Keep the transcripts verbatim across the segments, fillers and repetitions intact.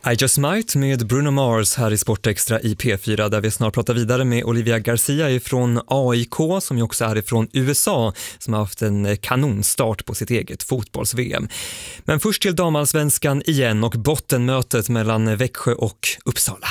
I Just Might med Bruno Mars här i Sportextra i P fyra, där vi snart pratar vidare med Olivia Garcia ifrån A I K, som ju också är ifrån U S A, som har haft en kanonstart på sitt eget fotbolls-V M. Men först till damallsvenskan igen och bottenmötet mellan Växjö och Uppsala.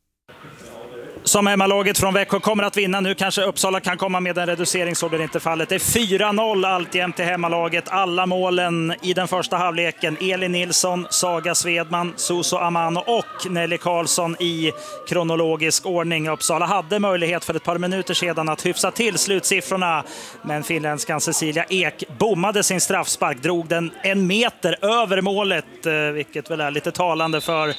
Som hemmalaget från Växjö kommer att vinna. Nu kanske Uppsala kan komma med en reducering, så blir det inte fallet. Det är fyra noll alltjämt till hemmalaget. Alla målen i den första halvleken. Elin Nilsson, Saga Svedman, Suso Amano och Nelly Karlsson i kronologisk ordning. Uppsala hade möjlighet för ett par minuter sedan att hyfsa till slutsiffrorna. Men finländskan Cecilia Ek bommade sin straffspark. Drog den en meter över målet, vilket väl är lite talande för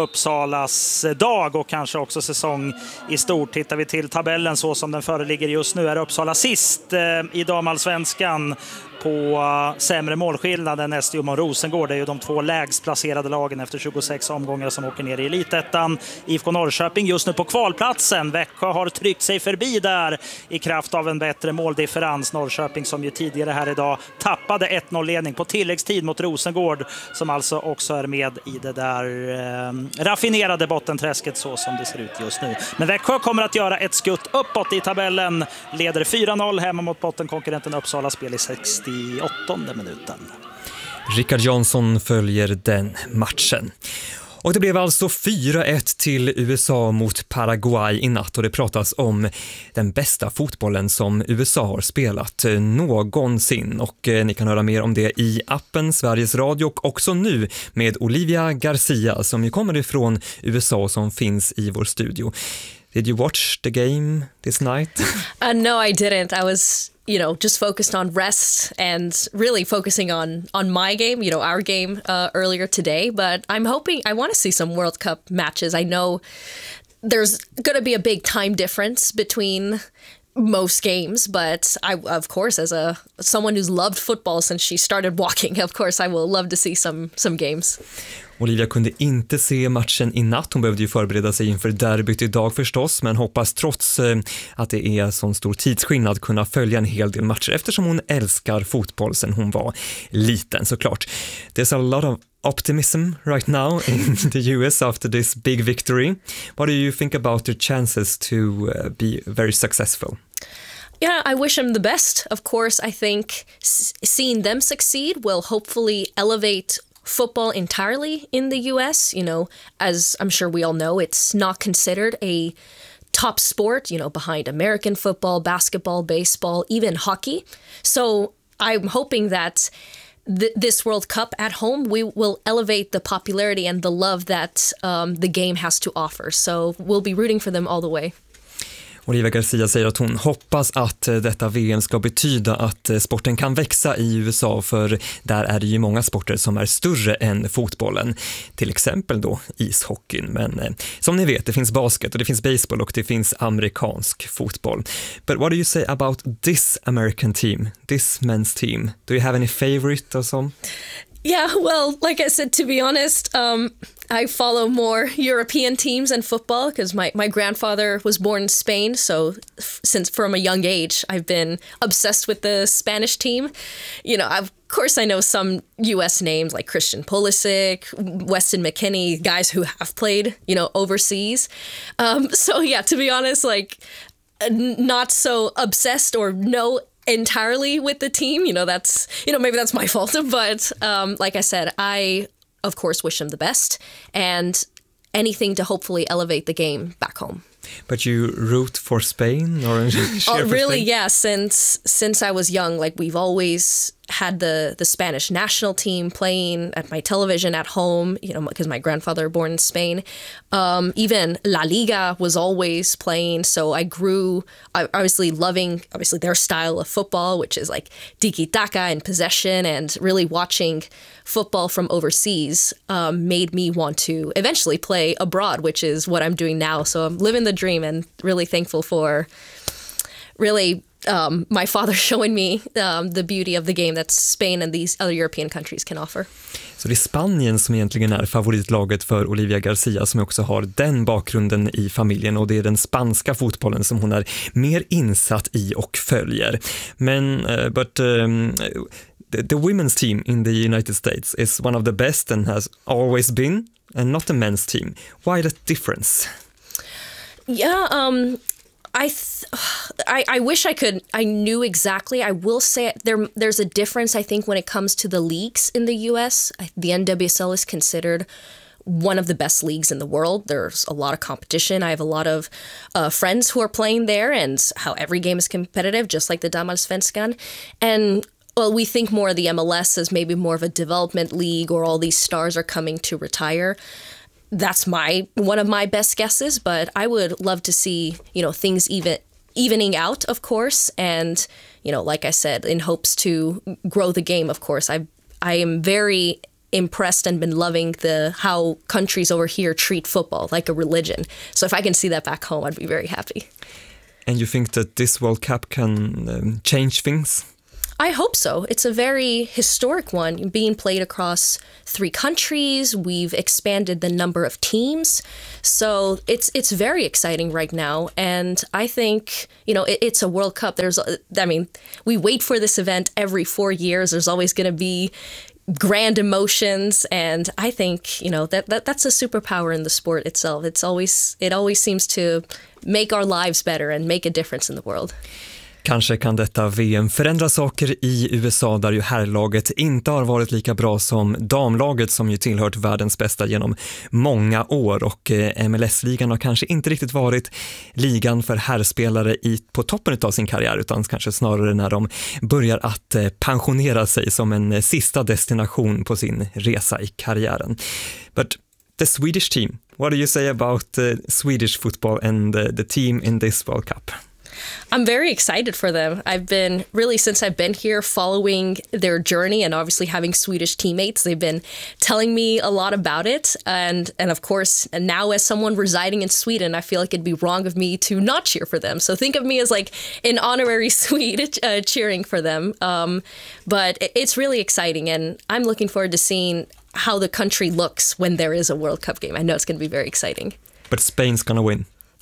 Uppsalas dag och kanske också säsong i stort. Tittar vi till tabellen så som den föreligger just nu, är Uppsala sist eh, i damallsvenskan på uh, sämre målskillnad än S D O och Rosengård. Det är ju de två lägst placerade lagen efter tjugosex omgångar som åker ner i elitettan. I F K Norrköping just nu på kvalplatsen. Växjö har tryckt sig förbi där i kraft av en bättre måldifferens. Norrköping som ju tidigare här idag tappade ett noll-ledning på tilläggstid mot Rosengård, som alltså också är med i det där eh, raffinerade bottenträsket så som det ser ut just nu. Men Växjö kommer att göra ett skutt uppåt i tabellen. Leder fyra noll hemma mot bottenkonkurrenten Uppsala, spel i sextioåttonde minuten. Rickard Jansson följer den matchen. Och det blev alltså fyra ett till U S A mot Paraguay i natt, och det pratas om den bästa fotbollen som U S A har spelat någonsin. Och eh, ni kan höra mer om det i appen Sveriges Radio, och också nu med Olivia Garcia som ju kommer ifrån U S A, som finns i vår studio. Did you watch the game this night? Uh, no, I didn't. I was, you know, just focused on rest and really focusing on on my game, you know, our game uh, earlier today. But I'm hoping, I want to see some World Cup matches. I know there's going to be a big time difference between most games, but I, of course, as a someone who's loved football since she started walking, of course I will love to see some some games. Olivia kunde inte se matchen i natt. Hon behövde ju förbereda sig inför derbyt idag förstås, men hoppas trots eh, att det är sån stor tidsskillnad kunna följa en hel del matcher, eftersom hon älskar fotboll sedan hon var liten, såklart. There's a lot of optimism right now in the U S after this big victory. What do you think about their chances to uh, be very successful? Yeah, I wish them the best. Of course, I think s- seeing them succeed will hopefully elevate football entirely in the U S. You know, as I'm sure we all know, it's not considered a top sport, you know, behind American football, basketball, baseball, even hockey. So I'm hoping that th- this World Cup at home, we will elevate the popularity and the love that um, the game has to offer. So we'll be rooting for them all the way. Olivia Garcia säger att hon hoppas att detta V M ska betyda att sporten kan växa i U S A, för där är det ju många sporter som är större än fotbollen. Till exempel då ishockeyn, men eh, som ni vet, det finns basket och det finns baseball och det finns amerikansk fotboll. But what do you say about this American team, this men's team? Do you have any favorite or some? Yeah, well, like I said, to be honest, um, I follow more European teams than football because my, my grandfather was born in Spain. So f- since from a young age, I've been obsessed with the Spanish team. You know, of course, I know some U S names like Christian Pulisic, Weston McKennie, guys who have played, you know, overseas. Um, so, yeah, to be honest, like, not so obsessed or no entirely with the team, you know, that's, you know, maybe that's my fault, but um, like I said, I of course wish them the best and anything to hopefully elevate the game back home. But you root for Spain or oh, really? Spain? Yeah. Since since I was young, like we've always had the the Spanish national team playing at my television at home, you know, because my grandfather was born in Spain. Um, even La Liga was always playing. So I grew obviously loving obviously their style of football, which is like tiki-taka and possession, and really watching football from overseas um, made me want to eventually play abroad, which is what I'm doing now. So I'm living the dream and really thankful for really um, my father showing me um, the beauty of the game that Spain and these other European countries can offer. Så det är Spanien som egentligen är favoritlaget för Olivia Garcia, som också har den bakgrunden i familjen, och det är den spanska fotbollen som hon är mer insatt i och följer. Men, uh, but... Um, The, the women's team in the United States is one of the best and has always been and not the men's team. Why that difference? Yeah, um, I, th- I I wish I could. I knew exactly. I will say there. There's a difference. I think when it comes to the leagues in the U S, the N W S L is considered one of the best leagues in the world. There's a lot of competition. I have a lot of uh, friends who are playing there, and how every game is competitive, just like the Damallsvenskan. And well, we think more of the M L S as maybe more of a development league, or all these stars are coming to retire. That's my one of my best guesses, but I would love to see, you know, things even evening out, of course, and, you know, like I said, in hopes to grow the game, of course. I I am very impressed and been loving the how countries over here treat football like a religion. So if I can see that back home, I'd be very happy. And you think that this World Cup can um, change things? I hope so. It's a very historic one, being played across three countries. We've expanded the number of teams. So it's it's very exciting right now. And I think, you know, it, it's a World Cup. There's, I mean, we wait for this event every four years. There's always going to be grand emotions. And I think, you know, that, that that's a superpower in the sport itself. It's always, it always seems to make our lives better and make a difference in the world. Kanske kan detta V M förändra saker i U S A, där ju herrlaget inte har varit lika bra som damlaget, som ju tillhört världens bästa genom många år, och M L S-ligan har kanske inte riktigt varit ligan för herrspelare i, på toppen av sin karriär, utan kanske snarare när de börjar att pensionera sig som en sista destination på sin resa i karriären. But the Swedish team, what do you say about uh, Swedish football and uh, the team in this World Cup? I'm very excited for them. I've been really, since I've been here, following their journey, and obviously having Swedish teammates. They've been telling me a lot about it. And, and of course, now as someone residing in Sweden, I feel like it'd be wrong of me to not cheer for them. So think of me as like an honorary Swede uh, cheering for them. Um, but it's really exciting, and I'm looking forward to seeing how the country looks when there is a World Cup game. I know it's going to be very exciting. But Spain's going to win.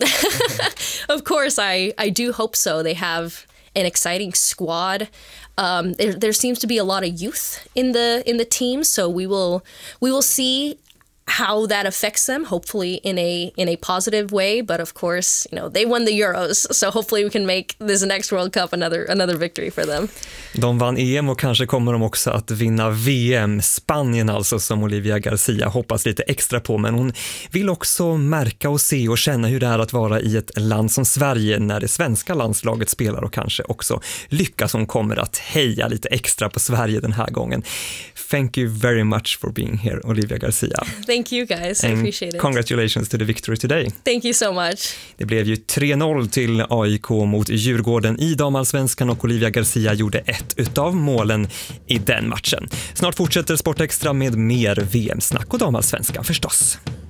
Of course, I, I do hope so. They have an exciting squad. Um, there, there seems to be a lot of youth in the in the team, so we will we will see how that affects them, hopefully in a in a positive way. But of course, you know, they won the Euros, so hopefully we can make this next World Cup another another victory for them. De vann E M, och kanske kommer de också att vinna V M. Spanien alltså, som Olivia Garcia hoppas lite extra på, men hon vill också märka och se och känna hur det är att vara i ett land som Sverige när det svenska landslaget spelar, och kanske också lyckas. Hon kommer att heja lite extra på Sverige den här gången. Thank you very much for being here, Olivia Garcia. Thank you guys, I And appreciate it. Congratulations to the victory today. Thank you so much. Det blev ju tre noll till A I K mot Djurgården i damallsvenskan, och Olivia Garcia gjorde ett utav målen i den matchen. Snart fortsätter Sport Extra med mer V M-snack och damallsvenskan förstås.